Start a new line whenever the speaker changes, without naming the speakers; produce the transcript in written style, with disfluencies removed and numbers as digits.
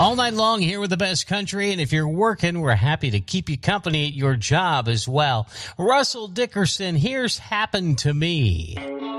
All night long here with the best country, and if you're working, we're happy to keep you company at your job as well. Russell Dickerson, here's Happened to Me.